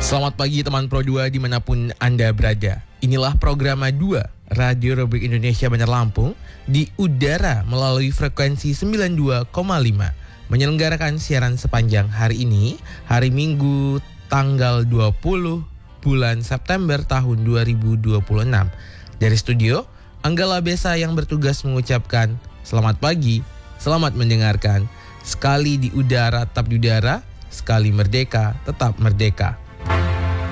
Selamat pagi teman Pro 2 dimanapun Anda berada. Inilah program 2 Radio Republik Indonesia Banjar Lampung di udara melalui frekuensi 92,5 menyelenggarakan siaran sepanjang hari ini, hari Minggu tanggal 20 bulan September tahun 2026. Dari studio, Anggala Besa yang bertugas mengucapkan selamat pagi, selamat mendengarkan. Sekali di udara tetap di udara, sekali merdeka tetap merdeka.